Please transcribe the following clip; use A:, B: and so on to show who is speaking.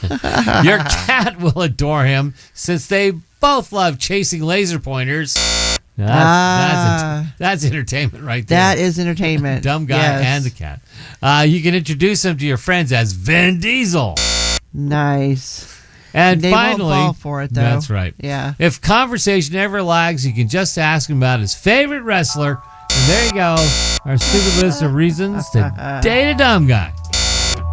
A: Your cat will adore him since they both love chasing laser pointers. That's entertainment right there.
B: That is entertainment.
A: Dumb guy and the cat. You can introduce him to your friends as Vin Diesel.
B: Nice.
A: And
B: they
A: finally,
B: won't fall for it, though.
A: That's right.
B: Yeah.
A: If conversation ever lags, you can just ask him about his favorite wrestler. And there you go. Our stupid list of reasons to date a dumb guy.